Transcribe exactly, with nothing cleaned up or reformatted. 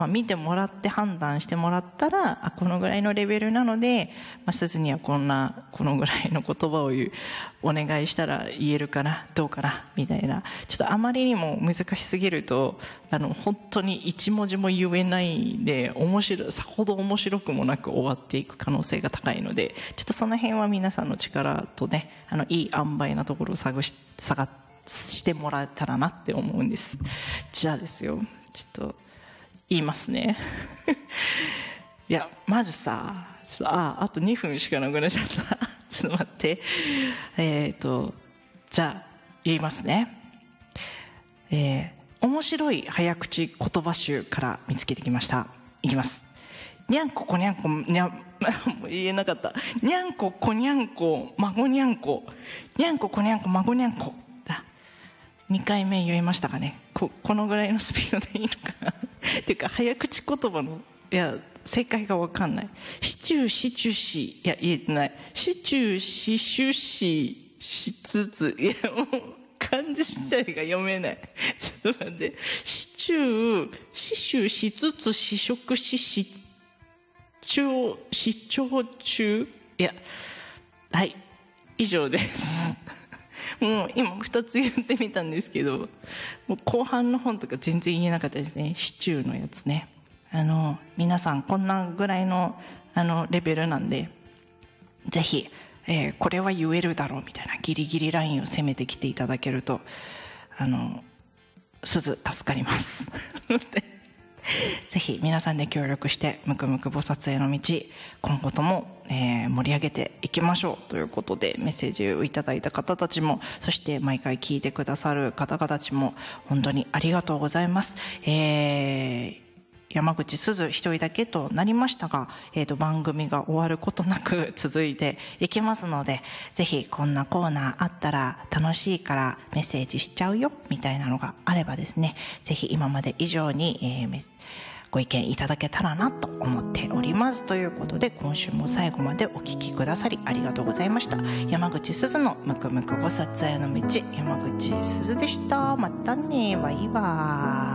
まあ、見てもらって判断してもらったら、あ、このぐらいのレベルなので、まあ、鈴にはこんなこのぐらいの言葉を言うお願いしたら言えるかな、どうかなみたいな。ちょっとあまりにも難しすぎると、あの本当に一文字も言えないで、面白いさほど面白くもなく終わっていく可能性が高いので、ちょっとその辺は皆さんの力とね、あのいい塩梅なところを探し探してもらえたらなって思うんです。じゃあですよ、ちょっと言いますねいやまずさ、ちょっとああとにふんしかなくなっちゃったちょっと待って、えっ、ー、とじゃあ言いますね。えー、面白い早口言葉集から見つけてきました。いきます。にゃんここにゃんこにゃんもう言えなかった。にゃんここにゃんこ孫にゃんこにゃんここにゃんこ孫にゃんこだ。にかいめ言えましたかね。 こ, このぐらいのスピードでいいのかなっていうか早口言葉のいや正解が分かんない。シチューシチュシいや言えてない。シチューシシュシしつついやもう漢字自体が読めないちょっと待って。シチューシシュしつつ試食しし長視聴中いやはい以上ですもう今ふたつ言ってみたんですけど、もう後半の本とか全然言えなかったですね。シチューのやつね。あの皆さんこんなぐらいのあのレベルなんで、ぜひ、えー、これは言えるだろうみたいなギリギリラインを攻めてきていただけると、あの鈴助かりますぜひ皆さんで協力してむくむく菩薩への道、今後とも、えー、盛り上げていきましょうということで、メッセージをいただいた方たちも、そして毎回聞いてくださる方々たちも本当にありがとうございます。えー山口すず一人だけとなりましたが、えーと、番組が終わることなく続いていきますので、ぜひこんなコーナーあったら楽しいからメッセージしちゃうよみたいなのがあればですね、ぜひ今まで以上に、えー、ご意見いただけたらなと思っております。ということで今週も最後までお聞きくださりありがとうございました。山口すずのむくむく菩薩への道、山口すずでした。またね、バイバーイ。